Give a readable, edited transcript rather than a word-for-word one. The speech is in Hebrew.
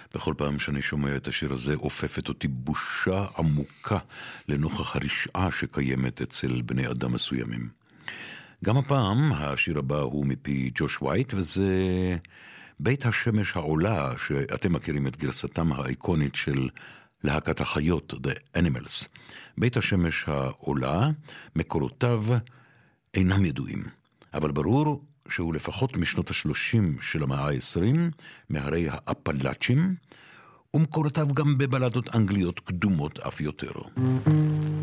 בכל פעם שאני שומע את השיר הזה אופפת אותי בושה עמוקה לנוכח הרשעה שקיימת אצל בני אדם מסוימים. גם הפעם השיר הבא הוא מפי ג'וש ווייט, וזה בית השמש העולה, שאתם מכירים את גרסתם האיקונית של להקת החיות, The Animals. בית השמש העולה, מקורותיו אינם ידועים, אבל ברור שהוא לפחות משנות ה-30 של המאה ה-20, מהרי האפלאצ'ים, ומקורותיו גם בבלדות אנגליות קדומות אף יותר.